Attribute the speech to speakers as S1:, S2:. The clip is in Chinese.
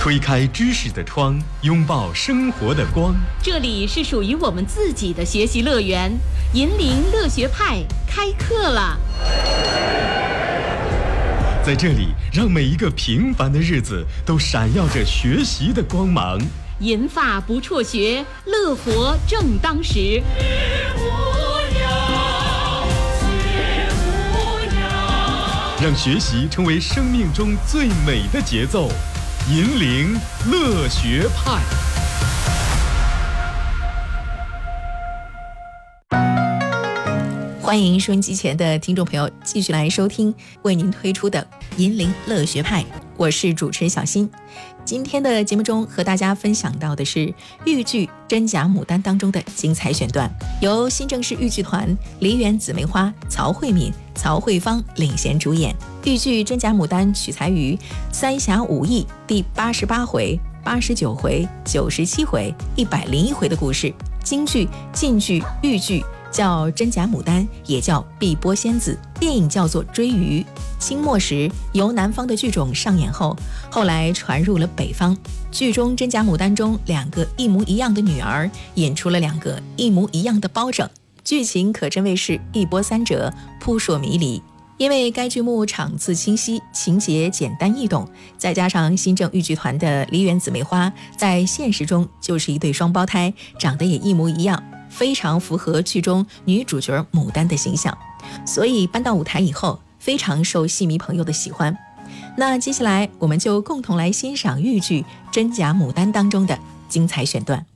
S1: 推开知识的窗，拥抱生活的光。
S2: 这里是属于我们自己的学习乐园，银铃乐学派开课了。
S1: 在这里，让每一个平凡的日子都闪耀着学习的光芒。
S2: 银发不辍学，乐活正当时。
S1: 让学习成为生命中最美的节奏。银铃乐学派。
S3: 欢迎收音机前的听众朋友继续来收听为您推出的银铃乐学派，我是主持人小新。今天的节目中和大家分享到的是豫剧《真假牡丹》当中的精彩选段，由新郑市豫剧团梨园姊妹花曹慧敏、曹慧芳领衔主演。豫剧《真假牡丹》取材于《三侠五义》第88回、89回、97回、101回的故事。京剧、晋剧、豫剧叫真假牡丹，也叫碧波仙子，电影叫做追鱼。清末时由南方的剧种上演后，后来传入了北方。剧中真假牡丹中两个一模一样的女儿，演出了两个一模一样的包拯，剧情可真谓是一波三折，扑朔迷离。因为该剧目场次清晰，情节简单易懂，再加上新郑豫剧团的梨园姊妹花在现实中就是一对双胞胎，长得也一模一样，非常符合剧中女主角牡丹的形象，所以搬到舞台以后非常受戏迷朋友的喜欢。那接下来我们就共同来欣赏豫剧《真假牡丹》当中的精彩选段。